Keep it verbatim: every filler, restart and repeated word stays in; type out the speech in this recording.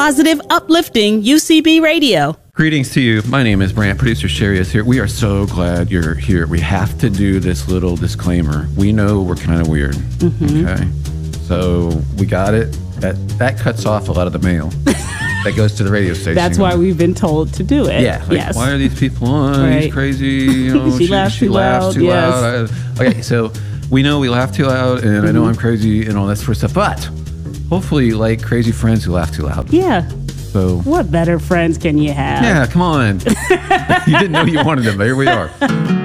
positive, uplifting U C B radio. Greetings to you. My name is Brant. Producer Sherry is here. We are so glad you're here. We have to do this little disclaimer. We know we're kind of weird. Mm-hmm. Okay. So we got it. That that cuts off a lot of the mail that goes to the radio station. That's why we've been told to do it. Yeah. Like, yes. Why are these people on? Right. He's crazy. You know, she, she laughs she too laughs loud. too Yes. loud. I, okay. So we know we laugh too loud, and mm-hmm. I know I'm crazy and all that sort of stuff. But hopefully, you like crazy friends who laugh too loud. Yeah. So what better friends can you have? Yeah. Come on. You didn't know you wanted them. But here we are.